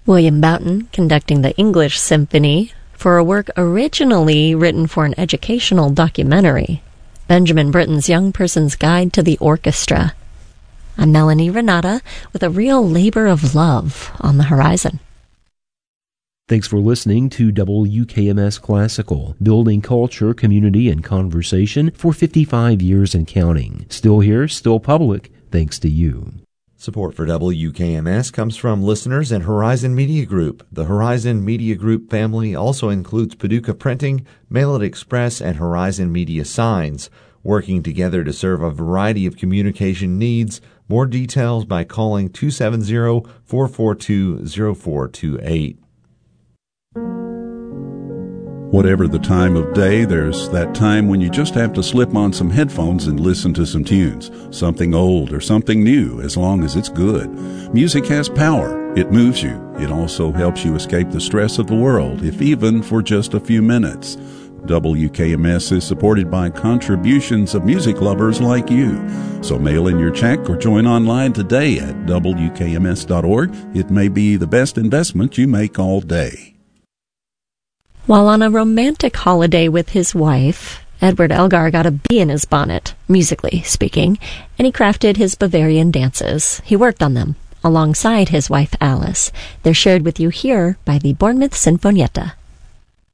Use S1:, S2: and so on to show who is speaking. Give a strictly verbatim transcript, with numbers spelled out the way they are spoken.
S1: William Boughton conducting the English Symphony for a work originally written for an educational documentary, Benjamin Britten's Young Person's Guide to the Orchestra. I'm Melanie Renata with a real labor of love on the horizon.
S2: Thanks for listening to W K M S Classical, building culture, community, and conversation for fifty-five years and counting. Still here, still public, thanks to you.
S3: Support for W K M S comes from listeners and Horizon Media Group. The Horizon Media Group family also includes Paducah Printing, Mail It Express, and Horizon Media Signs, working together to serve a variety of communication needs. More details by calling two seven zero, four four two, zero four two eight.
S4: Whatever the time of day, there's that time when you just have to slip on some headphones and listen to some tunes. Something old or something new, as long as it's good. Music has power. It moves you. It also helps you escape the stress of the world, if even for just a few minutes. W K M S is supported by contributions of music lovers like you. So mail in your check or join online today at W K M S dot org. It may be the best investment you make all day.
S1: While on a romantic holiday with his wife, Edward Elgar got a bee in his bonnet, musically speaking, and he crafted his Bavarian dances. He worked on them alongside his wife Alice. They're shared with you here by the Bournemouth Sinfonietta.